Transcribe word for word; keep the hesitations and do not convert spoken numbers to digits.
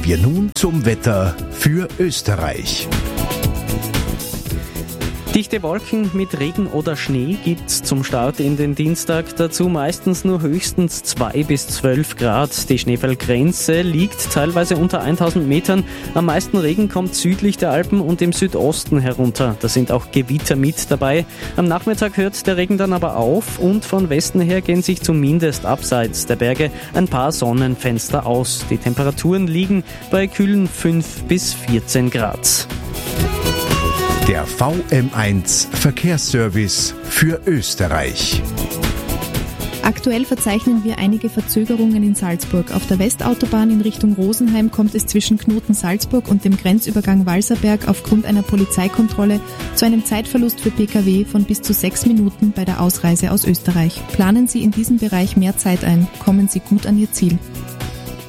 wir nun zum Wetter für Österreich. Dichte Wolken mit Regen oder Schnee gibt's zum Start in den Dienstag. Dazu meistens nur höchstens zwei bis zwölf Grad. Die Schneefallgrenze liegt teilweise unter tausend Metern. Am meisten Regen kommt südlich der Alpen und im Südosten herunter. Da sind auch Gewitter mit dabei. Am Nachmittag hört der Regen dann aber auf und von Westen her gehen sich zumindest abseits der Berge ein paar Sonnenfenster aus. Die Temperaturen liegen bei kühlen fünf bis vierzehn Grad. Der V M eins Verkehrsservice für Österreich. Aktuell verzeichnen wir einige Verzögerungen in Salzburg. Auf der Westautobahn in Richtung Rosenheim kommt es zwischen Knoten Salzburg und dem Grenzübergang Walserberg aufgrund einer Polizeikontrolle zu einem Zeitverlust für Pkw von bis zu sechs Minuten bei der Ausreise aus Österreich. Planen Sie in diesem Bereich mehr Zeit ein. Kommen Sie gut an Ihr Ziel.